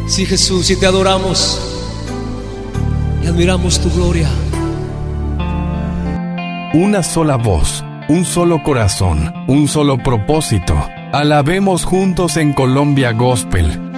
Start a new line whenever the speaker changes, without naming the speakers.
Sí, Jesús, y te adoramos y admiramos tu gloria.
Una sola voz, un solo corazón, un solo propósito. Alabemos juntos en Colombia Gospel.